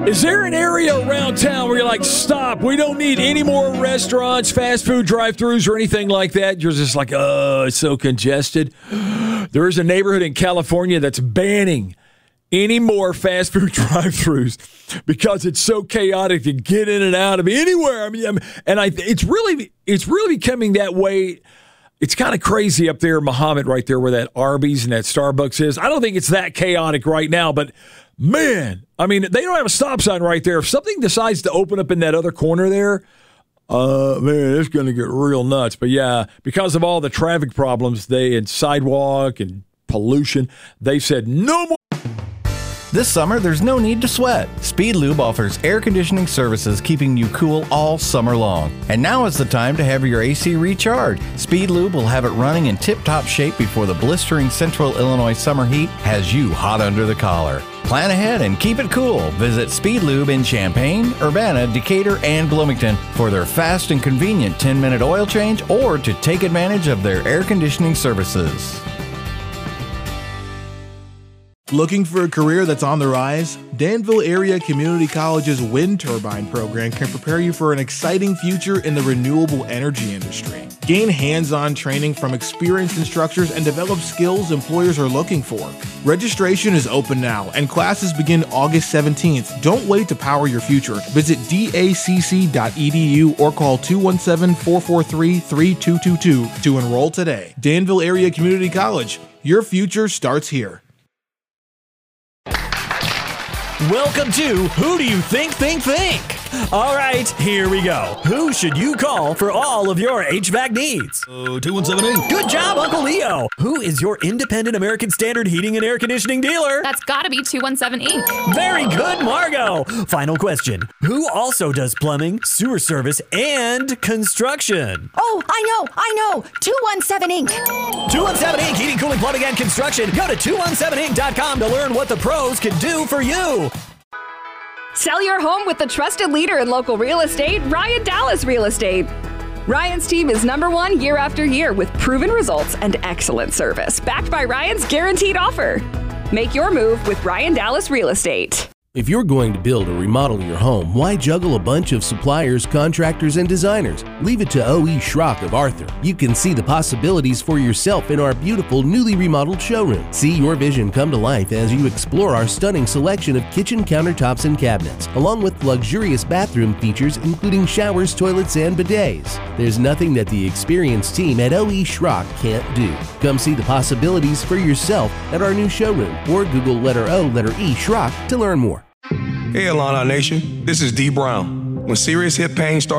Is there an area around town where you're like, stop, we don't need any more restaurants, fast food drive-thrus, or anything like that? You're just like, oh, it's so congested. There is a neighborhood in California that's banning any more fast food drive-thrus because it's so chaotic to get in and out of anywhere. It's really becoming that way. It's kind of crazy up there, Muhammad, right there where that Arby's and that Starbucks is. I don't think it's that chaotic right now, but man, they don't have a stop sign right there. If something decides to open up in that other corner there, man, it's going to get real nuts. But yeah, because of all the traffic problems, and sidewalk and pollution, they said no more. This summer, there's no need to sweat. Speed Lube offers air conditioning services keeping you cool all summer long. And now is the time to have your AC recharged. Speed Lube will have it running in tip-top shape before the blistering Central Illinois summer heat has you hot under the collar. Plan ahead and keep it cool. Visit Speed Lube in Champaign, Urbana, Decatur, and Bloomington for their fast and convenient 10-minute oil change or to take advantage of their air conditioning services. Looking for a career that's on the rise? Danville Area Community College's wind turbine program can prepare you for an exciting future in the renewable energy industry. Gain hands-on training from experienced instructors and develop skills employers are looking for. Registration is open now and classes begin August 17th. Don't wait to power your future. Visit dacc.edu or call 217-443-3222 to enroll today. Danville Area Community College. Your future starts here. Welcome to Who Do You Think? All right, here we go. Who should you call for all of your HVAC needs? 2178. Good job, Uncle Leo. Who is your independent American Standard heating and air conditioning dealer? That's gotta be 217 Inc. Very good, Margot. Final question. Who also does plumbing, sewer service, and construction? Oh, I know. 217 Inc. 217 Inc. Heating, cooling, plumbing, and construction. Go to 217inc.com to learn what the pros can do for you. Sell your home with the trusted leader in local real estate, Ryan Dallas Real Estate. Ryan's team is #1 year after year with proven results and excellent service, backed by Ryan's guaranteed offer. Make your move with Ryan Dallas Real Estate. If you're going to build or remodel your home, why juggle a bunch of suppliers, contractors, and designers? Leave it to O.E. Schrock of Arthur. You can see the possibilities for yourself in our beautiful, newly remodeled showroom. See your vision come to life as you explore our stunning selection of kitchen countertops and cabinets, along with luxurious bathroom features including showers, toilets, and bidets. There's nothing that the experienced team at O.E. Schrock can't do. Come see the possibilities for yourself at our new showroom, or Google letter O, letter E, Schrock to learn more. Hey, Alana Nation, this is D Brown. When serious hip pain starts